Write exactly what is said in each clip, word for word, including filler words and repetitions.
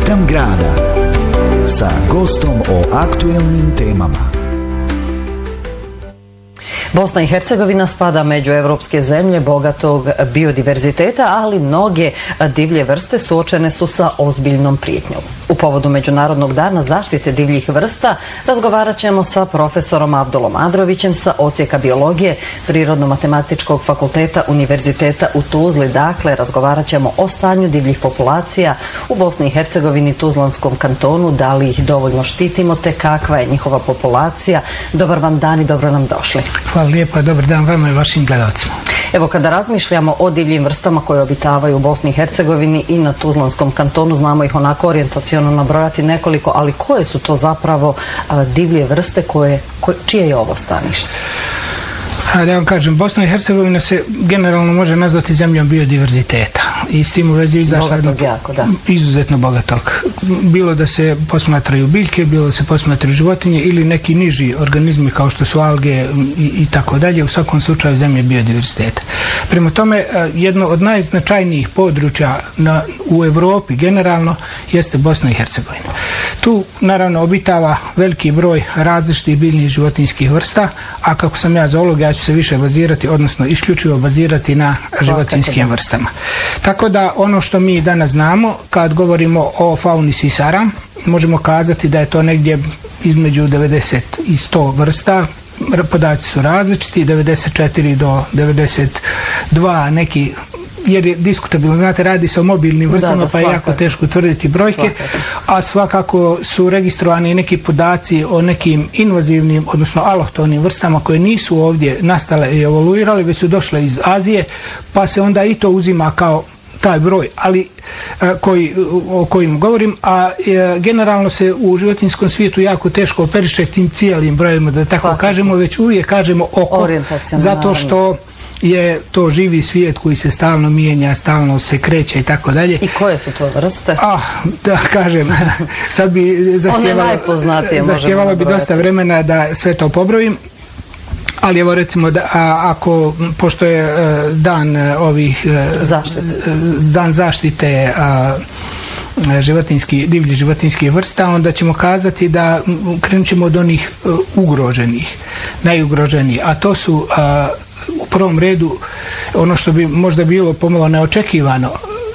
Ritam grada sa gostom o aktuelnim temama. Bosna i Hercegovina spada među evropske zemlje bogatog biodiverziteta, ali mnoge divlje vrste suočene su sa ozbiljnom prijetnjom. U povodu Međunarodnog dana zaštite divljih vrsta razgovarat ćemo sa profesorom Abdulom Adrovićem sa odsjeka biologije Prirodno-matematičkog fakulteta Univerziteta u Tuzli. Dakle, razgovarat ćemo o stanju divljih populacija u Bosni i Hercegovini, Tuzlanskom kantonu, da li ih dovoljno štitimo, te kakva je njihova populacija. Dobar vam dan i dobro nam došli. Hvala lijepa, dobar dan vama i vašim gledalcima. Evo, kada razmišljamo o divljim vrstama koje obitavaju u Bosni i Hercegovini i na Tuzlanskom kantonu, znamo ih onako orijentaciono nabrojati nekoliko, ali koje su to zapravo a, divlje vrste koje, koje, čije je ovo stanište? Da vam kažem, Bosna i Hercegovina se generalno može nazvati zemljom biodiverziteta i s tim u vezi bogatog jako, da. Izuzetno bogatog. Bilo da se posmatraju biljke, bilo da se posmatraju životinje ili neki niži organizmi kao što su alge i, i tako dalje, u svakom slučaju zemlje biodiverziteta. Prema tome, jedno od najznačajnijih područja na, u Evropi generalno jeste Bosna i Hercegovina. Tu naravno obitava veliki broj različitih biljnih životinjskih vrsta, a kako sam ja zoolog, ja ću se više bazirati, odnosno isključivo bazirati na životinjskim vrstama. Tako da ono što mi danas znamo, kad govorimo o fauni sisara, možemo kazati da je to negdje između devedeset i sto vrsta. Podaci su različiti, devedeset četiri do devedeset dva, neki, jer je diskutabilno, znate, radi se o mobilnim vrstama, da, da, pa je jako teško utvrditi brojke, svakako. A svakako su registrovani neki podaci o nekim invazivnim, odnosno alohtonim vrstama koje nisu ovdje nastale i evoluirale, već su došle iz Azije, pa se onda i to uzima kao taj broj, ali koji, o kojim govorim, a e, generalno se u životinskom svijetu jako teško operiše tim cijelim brojima, da tako svakako. Kažemo, već uvijek kažemo oko, zato što je to živi svijet koji se stalno mijenja, stalno se kreće i tako dalje. I koje su to vrste? Ah, da kažem, sad bi zahtjevalo bi dosta vremena da sve to pobrojim. Ali evo recimo da a, ako pošto je a, dan a, ovih a, zaštite. dan zaštite a, životinjski, divljih životinjskih vrsta, onda ćemo kazati da krenut ćemo od onih a, ugroženih, najugroženijih, a to su a, u prvom redu ono što bi možda bilo pomalo neočekivano,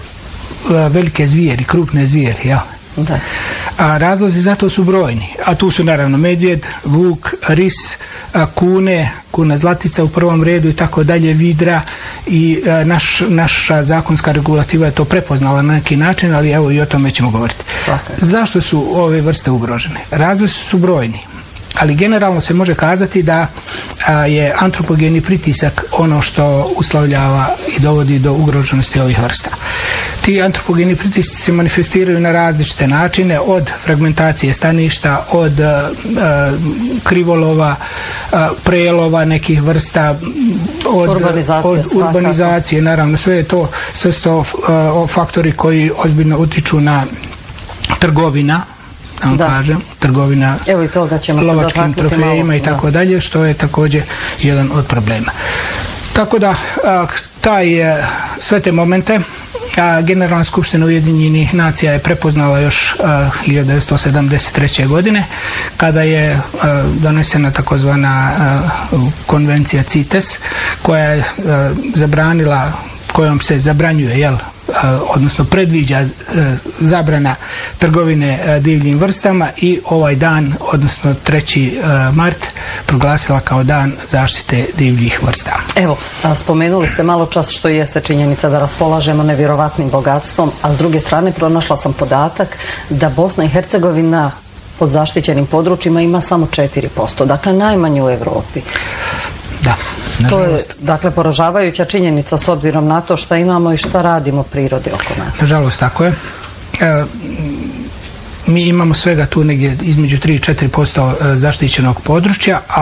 a, velike zvijeri, krupne zvijeri, ja. Da. A razlozi za to su brojni, a tu su naravno medvjed, vuk, ris, a, kune, kuna zlatica u prvom redu i tako dalje, vidra i a, naš, naša zakonska regulativa je to prepoznala na neki način, ali evo i o tome ćemo govoriti. Svakako. Zašto su ove vrste ugrožene? Razlozi su brojni, ali generalno se može kazati da a, je antropogeni pritisak ono što uslovljava i dovodi do ugroženosti ovih vrsta. Ti antropogeni pritisci se manifestiraju na različite načine, od fragmentacije staništa, od a, a, krivolova, a, prelova nekih vrsta, od urbanizacije, od urbanizacije naravno, sve je to, sve su to a, faktori koji ozbiljno utiču na trgovina, da kažem, trgovina lovačkim trofejima i tako dalje, što je također jedan od problema. Tako da a, taj, sve te momente a, Generalna skupština Ujedinjenih nacija je prepoznala još a, hiljadu devetsto sedamdeset treće. godine, kada je a, donesena takozvana a, konvencija CITES, koja je a, zabranila, kojom se zabranjuje, jel, odnosno predviđa zabrana trgovine divljim vrstama, i ovaj dan, odnosno treći mart, proglasila kao dan zaštite divljih vrsta. Evo, spomenuli ste malo čas što jeste činjenica da raspolažemo nevjerovatnim bogatstvom, a s druge strane pronašla sam podatak da Bosna i Hercegovina pod zaštićenim područjima ima samo četiri posto, dakle najmanje u Evropi. Da. To je, dakle, poražavajuća činjenica s obzirom na to šta imamo i šta radimo prirodi oko nas. Nažalost, tako je. E, mi imamo svega tu negdje između tri do četiri posto zaštićenog područja, a